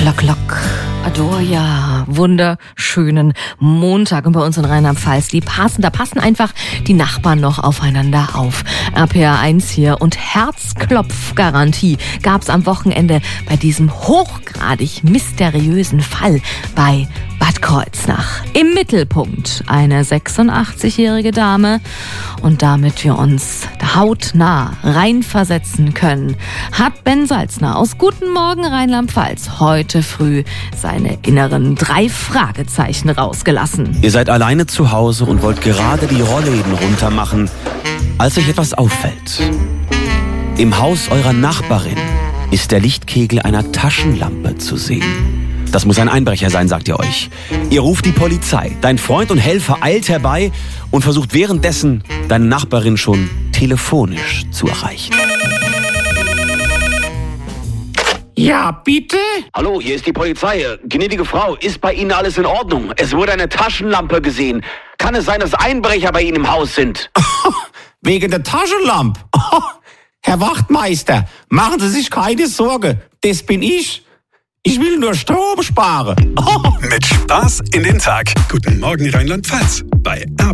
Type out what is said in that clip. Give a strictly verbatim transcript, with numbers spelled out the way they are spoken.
Lock, lock. Adoria, wunderschönen Montag. Und bei uns in Rheinland-Pfalz, die passen, da passen einfach die Nachbarn noch aufeinander auf. R P R eins hier und Herzklopfgarantie gab's am Wochenende bei diesem hochgradig mysteriösen Fall bei Bad Kreuznach. Im Mittelpunkt eine sechsundachtzigjährige Dame. Und damit wir uns hautnah reinversetzen können, hat Ben Salzner aus Guten Morgen Rheinland-Pfalz heute früh seine inneren drei Fragezeichen rausgelassen. Ihr seid alleine zu Hause und wollt gerade die Rollläden runtermachen, als euch etwas auffällt. Im Haus eurer Nachbarin ist der Lichtkegel einer Taschenlampe zu sehen. Das muss ein Einbrecher sein, sagt ihr euch. Ihr ruft die Polizei. Dein Freund und Helfer eilt herbei und versucht währenddessen, deine Nachbarin schon telefonisch zu erreichen. Ja, bitte? Hallo, hier ist die Polizei. Gnädige Frau, ist bei Ihnen alles in Ordnung? Es wurde eine Taschenlampe gesehen. Kann es sein, dass Einbrecher bei Ihnen im Haus sind? Wegen der Taschenlampe? Herr Wachtmeister, machen Sie sich keine Sorge. Das bin ich. Ich will nur Strom sparen. Mit Spaß in den Tag. Guten Morgen Rheinland-Pfalz bei R